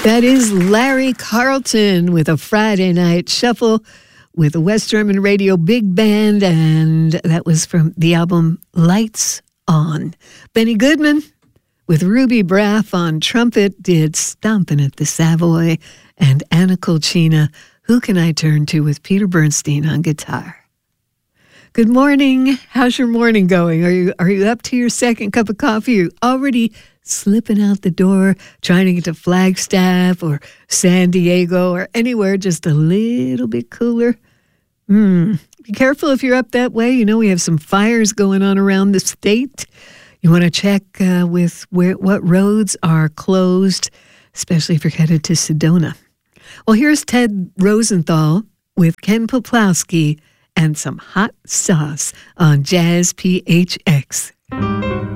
That is Larry Carlton with a Friday Night Shuffle with a West German Radio Big Band, and that was from the album Lights On. Benny Goodman with Ruby Braff on trumpet did Stompin' at the Savoy, and Anna Colchina, Who Can I Turn To, with Peter Bernstein on guitar. Good morning. How's your morning going? Are you up to your second cup of coffee? Are you already slipping out the door, trying to get to Flagstaff or San Diego or anywhere just a little bit cooler? Be careful if you're up that way. You know, we have some fires going on around the state. You want to check with what roads are closed, especially if you're headed to Sedona. Well, here's Ted Rosenthal with Ken Poplawski and some hot sauce on Jazz PHX.